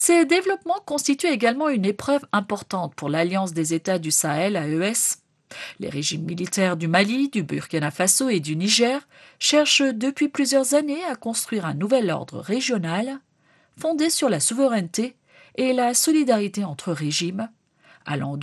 Ces développements constituent également une épreuve importante pour l'Alliance des États du Sahel, AES. Les régimes militaires du Mali, du Burkina Faso et du Niger cherchent depuis plusieurs années à construire un nouvel ordre régional fondé sur la souveraineté et la solidarité entre régimes, allant